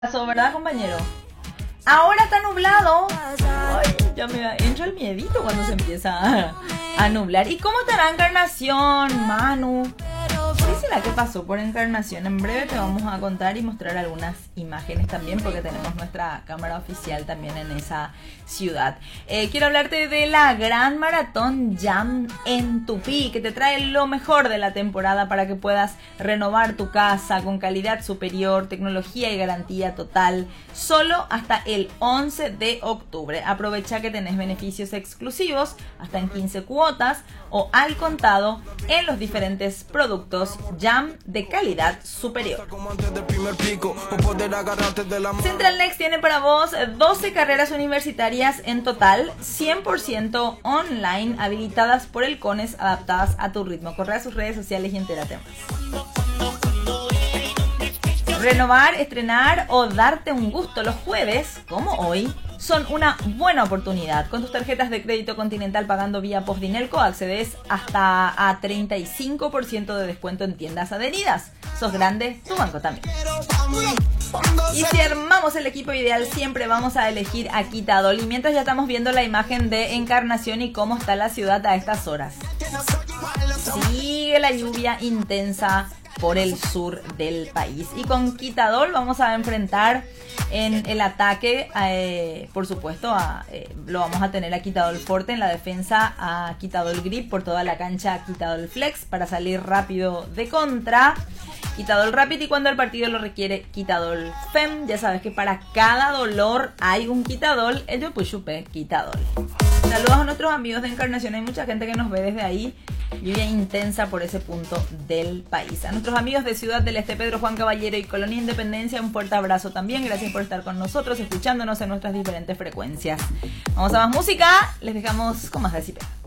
¿Verdad, compañero? Ahora está nublado. Ay, ya me entra el miedito cuando se empieza a nublar. ¿Y cómo estará Encarnación, Manu? ¿Qué será que pasó por Encarnación? En breve te vamos a contar y mostrar algunas imágenes también, porque tenemos nuestra cámara oficial también en esa ciudad. Quiero hablarte de la Gran Maratón Jam en Tupí, que te trae lo mejor de la temporada para que puedas renovar tu casa con calidad superior, tecnología y garantía total, solo hasta el 11 de octubre. Aprovecha que tenés beneficios exclusivos hasta en 15 cuotas o al contado en los diferentes productos Jam de calidad superior. Central Next tiene para vos 12 carreras universitarias en total, 100% online, habilitadas por el CONES, adaptadas a tu ritmo. Corre a sus redes sociales y entérate más. Renovar, estrenar o darte un gusto los jueves, como hoy, son una buena oportunidad. Con tus tarjetas de crédito Continental pagando vía Postdinelco accedes hasta a 35% de descuento en tiendas adheridas. Sos grande, tu banco también. Y si armamos el equipo ideal, siempre vamos a elegir a Quitadol. Y mientras ya estamos viendo la imagen de Encarnación y cómo está la ciudad a estas horas. Sigue la lluvia intensa por el sur del país. Y con Quitadol vamos a enfrentar en el ataque, por supuesto, lo vamos a tener a Quitadol Forte, en la defensa a Quitadol Grip, por toda la cancha Quitadol Flex para salir rápido de contra. Quitadol Rapid, y cuando el partido lo requiere, Quitadol Fem. Ya sabes que para cada dolor hay un Quitadol, el yo puchupe Quitadol. Saludos a nuestros amigos de Encarnación, hay mucha gente que nos ve desde ahí. Lluvia intensa por ese punto del país. A nuestros amigos de Ciudad del Este, Pedro Juan Caballero y Colonia Independencia, un fuerte abrazo también. Gracias por estar con nosotros, escuchándonos en nuestras diferentes frecuencias. Vamos a más música, les dejamos con más de Cipea.